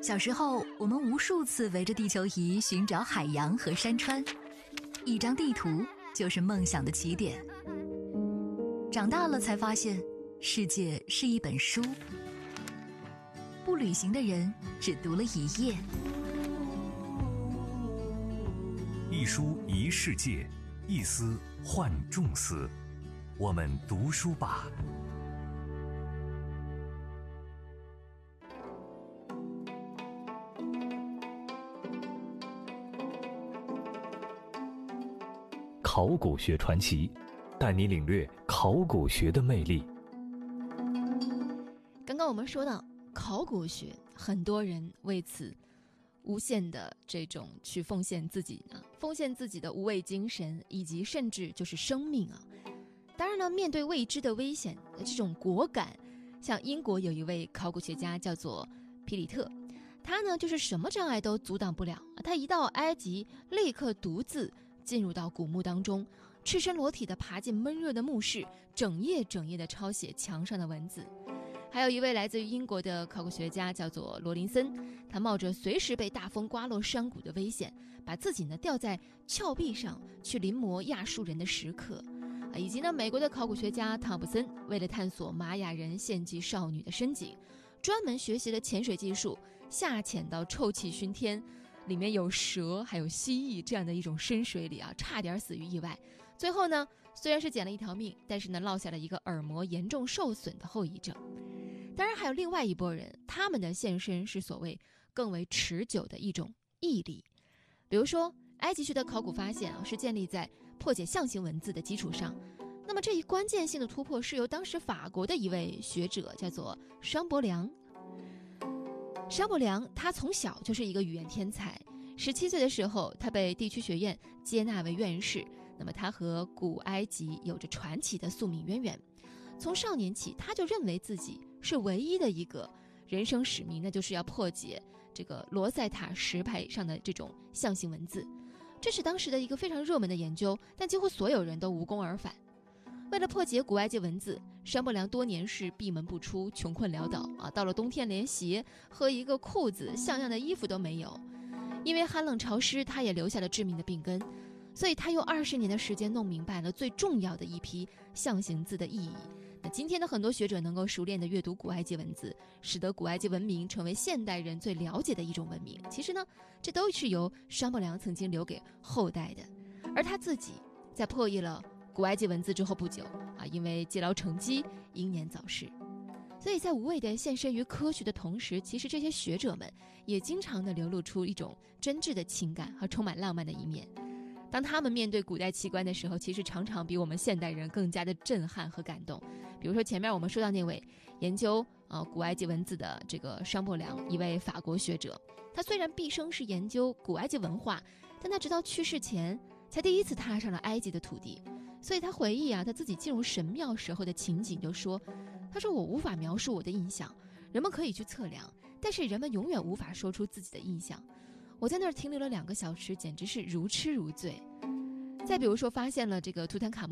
小时候，我们无数次围着地球仪寻找海洋和山川，一张地图就是梦想的起点。长大了才发现，世界是一本书，不旅行的人只读了一页。 一书一世界，一思换众思。我们读书吧。考古学传奇，带你领略考古学的魅力。 刚刚我们说到考古学，很多人为此无限的这种去奉献自己的无畏精神，以及甚至就是生命啊。当然呢，面对未知的危险的这种果敢，像英国有一位考古学家叫做皮里特，他呢就是什么障碍都阻挡不了，他一到埃及立刻独自进入到古墓当中，赤身裸体地爬进闷热的墓室，整夜地抄写墙上的文字。还有一位来自于英国的考古学家叫做罗林森，他冒着随时被大风刮落山谷的危险，把自己呢吊在峭壁上去临摹亚述人的石刻。以及呢美国的考古学家汤普森为了探索玛雅人献祭少女的深井，专门学习了潜水技术，下潜到臭气熏天，里面有蛇还有蜥蜴这样的一种深水里差点死于意外。最后呢虽然是捡了一条命，但是呢落下了一个耳膜严重受损的后遗症。当然还有另外一拨人，他们的献身是所谓更为持久的一种毅力。比如说埃及学的考古发现是建立在破解象形文字的基础上，那么这一关键性的突破是由当时法国的一位学者叫做商伯良。商伯良他从小就是一个语言天才，17岁的时候他被地区学院接纳为院士，那么他和古埃及有着传奇的宿命渊源。从少年起他就认为自己是唯一的一个人生使命，那就是要破解这个罗塞塔石牌上的这种象形文字。这是当时的一个非常热门的研究，但几乎所有人都无功而返。为了破解古埃及文字，商伯良多年是闭门不出，穷困潦倒到了冬天连鞋和一个裤子像样的衣服都没有。因为寒冷潮湿，他也留下了致命的病根，所以他用20年的时间弄明白了最重要的一批象形字的意义。那今天的很多学者能够熟练地阅读古埃及文字，使得古埃及文明成为现代人最了解的一种文明。其实呢，这都是由商伯良曾经留给后代的。而他自己在破译了古埃及文字之后不久因为积劳成疾，英年早逝。所以在无畏地献身于科学的同时，其实这些学者们也经常地流露出一种真挚的情感和充满浪漫的一面。当他们面对古代奇观的时候，其实常常比我们现代人更加的震撼和感动。比如说前面我们说到那位研究古埃及文字的这个商伯良，一位法国学者，他虽然毕生是研究古埃及文化，但他直到去世前才第一次踏上了埃及的土地。所以他回忆他自己进入神庙时候的情景，就说他说我无法描述我的印象，人们可以去测量，但是人们永远无法说出自己的印象。我在那儿停留了2个小时，简直是如痴如醉。再比如说发现了这个图坦卡蒙